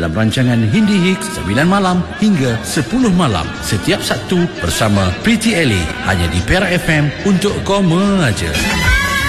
dalam rancangan Hindi Hicks 9 malam hingga 10 malam setiap Sabtu bersama Pretty Ellie hanya di Perak FM untuk koma aja.